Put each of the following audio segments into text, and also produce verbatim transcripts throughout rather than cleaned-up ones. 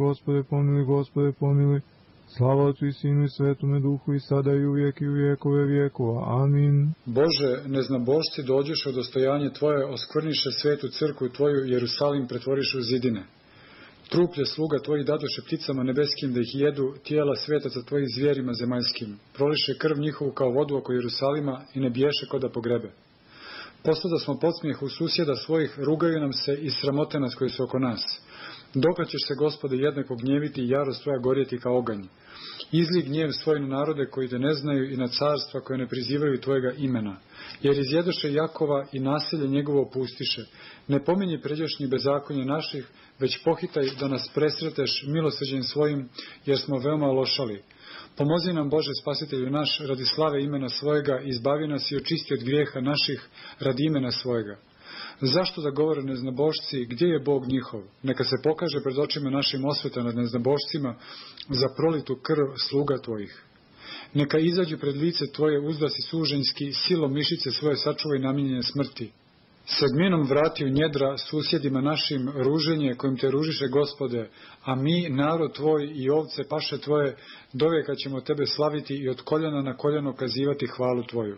Gospode pomiluj, Gospode pomiluj. Slava Otcu i Sinu i Svetome Duhu i sada i uvijek i u vijekove vijekova. Amin. Bože, neznabošci dođeš od dostojanje Tvoje, oskvrniše svetu crkvu Tvoju, Jerusalim pretvoriš u zidine. Truplje sluga Tvojih dadoše pticama nebeskim da ih jedu, tijela svetaca Tvojih zvijerima zemaljskim. Proliše krv njihovu kao vodu oko Jerusalima i ne biješe ko da pogrebe. Posle da smo podsmijeh u susjeda svojih, rugaju nam se i sramote nas koji su oko nas. Dokle ćeš se, Gospode, jednako gnjeviti i jarost Tvoja gorjeti kao oganj? Izli gnjev svoj na narode koji te ne znaju i na carstva koje ne prizivaju Tvojega imena. Jer izjedoše Jakova i naselje njegovo opustiše. Ne pominji pređašnji bezakonje naših, već pohitaj da nas presreteš milosrđem svojim, jer smo veoma lošali. Pomozi nam, Bože, Spasitelju naš, radi slave imena svojega, izbavi nas i očisti od grijeha naših radi imena svojega. Zašto da govore neznabošci, gdje je Bog njihov? Neka se pokaže pred očima našim osveta nad neznabošcima za prolitu krv sluga Tvojih. Neka izađu pred lice Tvoje uzdasi suženjski, silom mišice svoje sačuvaj namijenjene smrti. Sedminom vrati u njedra susjedima našim ruženje kojim te ružiše, Gospode, a mi, narod Tvoj i ovce paše Tvoje, dovijeka ćemo Tebe slaviti i od koljena na koljeno kazivati hvalu Tvoju.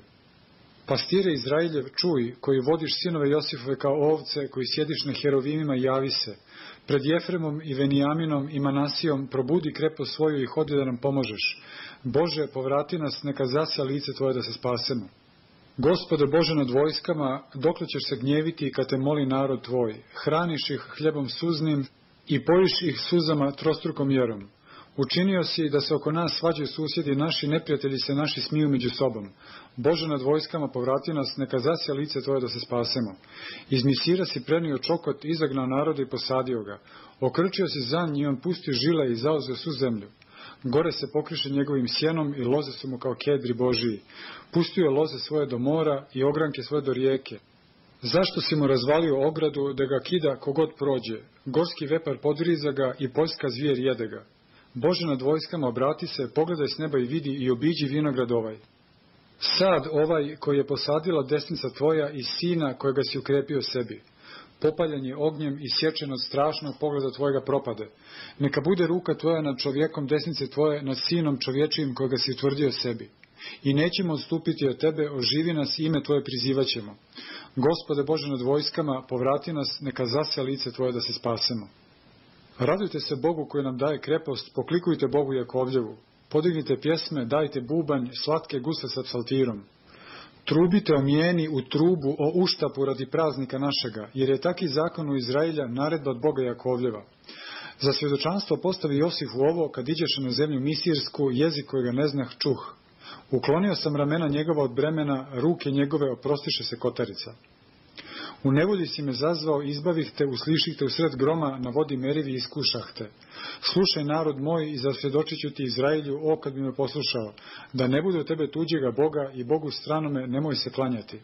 Pastire Izrailjev, čuj, koji vodiš sinove Josifove kao ovce, koji sjediš na herovimima, javi se. Pred Jefremom i Venijaminom i Manasijom probudi krepost svoju i hodi da nam pomožeš. Bože, povrati nas, neka zasja lice Tvoje da se spasemo. Gospode Bože nad vojskama, dokle ćeš se gnjeviti kad te moli narod Tvoj? Hraniš ih hljebom suznim i pojiš ih suzama trostrukom mjerom. Učinio si da se oko nas svađaju susjedi naši, neprijatelji se naši smiju među sobom. Bože nad vojskama, povrati nas, neka zasja lice Tvoje da se spasemo. Iz Misira si prenio čokot, izagnao naroda i posadio ga. Okrčio si zanj i on pustio žile i zauzeo svu zemlju. Gore se pokriše njegovim sjenom i loze su mu kao kedri Božiji. Pustio je loze svoje do mora i ogranke svoje do rijeke. Zašto si mu razvalio ogradu da ga kida kogod prođe? Gorski vepar podriza ga i poljska zvijer jede ga. Bože nad vojskama, obrati se, pogledaj s neba i vidi i obiđi vinograd ovaj. Sad ovaj koji je posadila desnica Tvoja i sina kojega si ukrepio sebi. Popaljen je ognjem i sječen od strašnog pogleda Tvojega propade. Neka bude ruka Tvoja nad čovjekom desnice Tvoje, nad sinom čovječijim kojega si utvrdio sebi. I nećemo odstupiti od Tebe, oživi nas, ime Tvoje prizivaćemo. Gospode Bože nad vojskama, povrati nas, neka zasja lice Tvoje da se spasemo. Radujte se Bogu koji nam daje krepost, poklikujte Bogu Jakovljevu. Podignite pjesme, dajte bubanj, slatke guse sa psaltirom. Trubite o mjeni u trubu, o uštapu radi praznika našega, jer je taki zakon u Izrailja, naredba od Boga Jakovljeva. Za svjedočanstvo postavi Josif u ovo, kad iđeše na zemlju Misirsku, jezik kojega ne znah čuh. Uklonio sam ramena njegova od bremena, ruke njegove oprostiše se kotarica. U nevolji si me zazvao, izbavih te, usliših te usred groma, na vodi merivi iskušah te. Slušaj, narod moj, i zasvjedočit ću ti Izrailju, o kad bi me poslušao, da ne bude od tebe tuđega Boga i Bogu stranome nemoj se klanjati.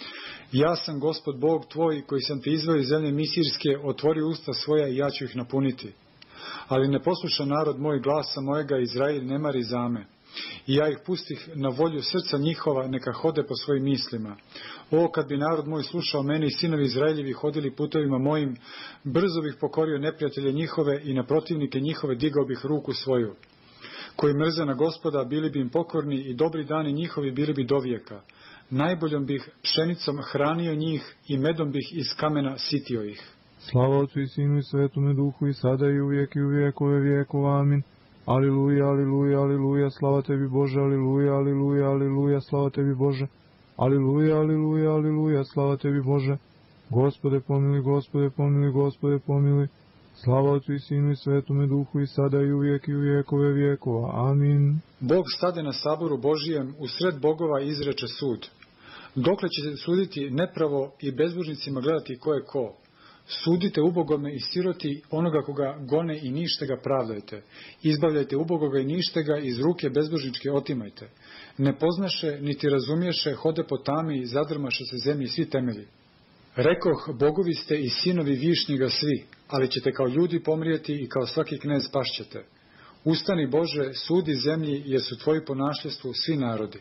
Ja sam Gospod Bog tvoj, koji sam te izveo iz zemlje Misirske, otvori usta svoja i ja ću ih napuniti. Ali ne posluša narod moj glasa mojega, Izrail ne mari za me. I ja ih pustih na volju srca njihova, neka hode po svojim mislima. O, kad bi narod moj slušao mene i sinovi Izrailjevi hodili putovima mojim, brzo bih pokorio neprijatelje njihove i na protivnike njihove digao bih ruku svoju. Koji mrze na Gospoda, bili bi im pokorni i dobri dani njihovi bili bi dovijeka. Najboljom bih pšenicom hranio njih i medom bih iz kamena sitio ih. Slava Otcu i Sinu i Svetome Duhu i sada i uvijek i u vijekove vijekova. Amin. Aliluja, aliluja, aliluja, slava Tebi Bože, aliluja, aliluja, aliluja, slava Tebi Bože. Aliluja, aliluja, aliluja, slava Tebi Bože. Gospode pomiluj, Gospode pomiluj, Gospode pomiluj. Slava Otcu i Sinu i Svetome Duhu i sada i uvijek i u vijekove vijekova. Amin. Bog stade na saboru Božijem, usred bogova izreče sud. Dokle će suditi nepravo i bezbožnicima gledati ko je ko? Sudite ubogome i siroti onoga koga gone i nište ga pravdajte. Izbavljajte ubogoga i nište ga, iz ruke bezbožničke otimajte. Ne poznaše, niti razumješe, hode po tami i zadrmaše se zemlji svi temelji. Rekoh, bogovi ste i sinovi višnjega svi, ali ćete kao ljudi pomrijeti i kao svaki knez pašćete. Ustani Bože, sudi zemlji, jer su tvoji po našljestvu svi narodi.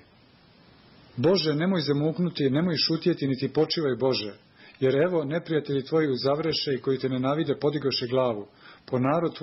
Bože, nemoj zamuknuti, nemoj šutjeti, niti počivaj Bože. Jer evo, neprijatelji tvoji uzavreše i koji te nenavide podigoše glavu. Po narod